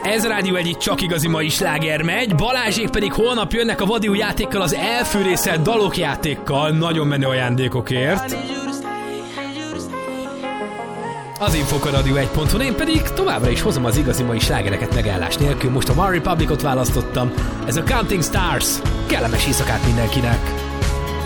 Ez Rádió egy csak igazi mai sláger megy, Balázsék pedig holnap jönnek a vadi új játékkal, az elfűrészelt dalok játékkal, nagyon menő ajándékokért. Az Infok a Radio1.hu, én pedig továbbra is hozom az igazi mai slágereket megállás nélkül. Most a One Republicot választottam, ez a Counting Stars. Kellemes éjszakát mindenkinek!